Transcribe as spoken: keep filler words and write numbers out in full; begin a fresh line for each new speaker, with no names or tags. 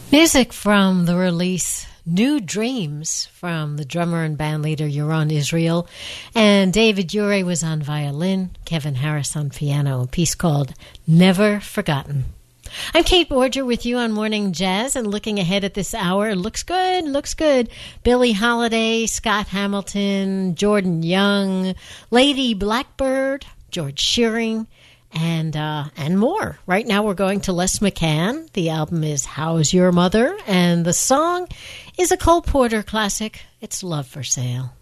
Music from the release New Dreams from the drummer and bandleader Yaron Israel. And David Ure was on violin, Kevin Harris on piano, a piece called Never Forgotten. I'm Kate Borger with you on Morning Jazz, and looking ahead at this hour, looks good, looks good. Billie Holiday, Scott Hamilton, Jordan Young, Lady Blackbird, George Shearing, and uh, and more. Right now we're going to Les McCann. The album is How's Your Mother? And the song is a Cole Porter classic. It's Love for Sale.